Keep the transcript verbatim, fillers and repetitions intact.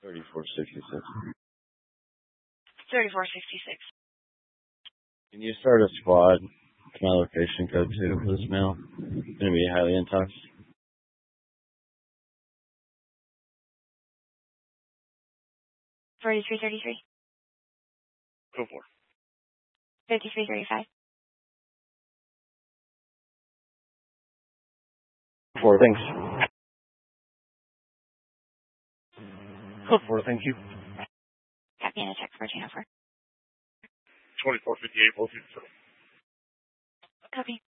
thirty-four sixty-six. thirty-four sixty-six. Can you start a squad to my location code two for this mail? It's going to be highly intox. forty-three thirty-three. Go for. fifty-three thirty-five. Four, thanks. Code four, thank you. Copy and a check fourteen oh four. twenty-four fifty-eight, four fifty-seven. Copy.